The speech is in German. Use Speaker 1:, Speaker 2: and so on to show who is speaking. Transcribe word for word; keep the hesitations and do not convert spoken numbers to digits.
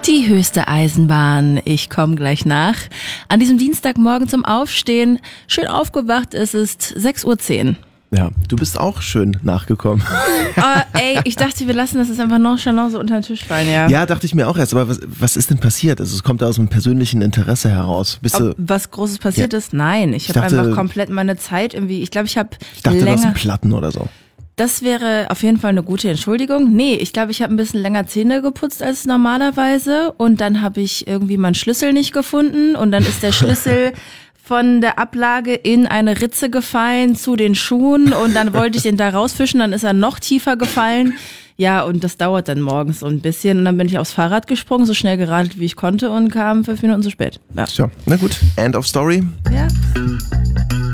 Speaker 1: Die höchste Eisenbahn. Ich komme gleich nach. An diesem Dienstagmorgen zum Aufstehen. Schön aufgewacht, es ist sechs Uhr zehn.
Speaker 2: Ja, du bist auch schön nachgekommen.
Speaker 1: Oh, ey, ich dachte, wir lassen das jetzt einfach nonchalant so unter den Tisch fallen, ja.
Speaker 2: Ja, dachte ich mir auch erst. Aber was, was ist denn passiert? Also es kommt aus einem persönlichen Interesse heraus. Bist du,
Speaker 1: Ob was Großes passiert
Speaker 2: Ja.
Speaker 1: ist? Nein, ich,
Speaker 2: Ich
Speaker 1: habe
Speaker 2: dachte-
Speaker 1: einfach komplett meine Zeit irgendwie, ich glaube, ich habe
Speaker 2: ich dachte, du hast
Speaker 1: länger...
Speaker 2: einen Platten oder so.
Speaker 1: Das wäre auf jeden Fall eine gute Entschuldigung. Nee, ich glaube, ich habe ein bisschen länger Zähne geputzt als normalerweise und dann habe ich irgendwie meinen Schlüssel nicht gefunden und dann ist der Schlüssel von der Ablage in eine Ritze gefallen zu den Schuhen und dann wollte ich ihn da rausfischen, dann ist er noch tiefer gefallen. Ja, und das dauert dann morgens so ein bisschen und dann bin ich aufs Fahrrad gesprungen, so schnell geradelt wie ich konnte und kam fünf Minuten zu spät. Ja.
Speaker 2: Tja, na gut. End of story.
Speaker 1: Ja.